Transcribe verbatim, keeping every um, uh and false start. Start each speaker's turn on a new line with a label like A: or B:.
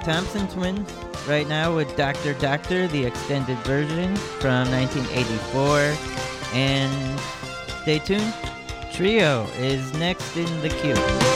A: Thompson Twins right now with Doctor Doctor, the extended version from nineteen eighty-four. And stay tuned. Trio is next in the queue.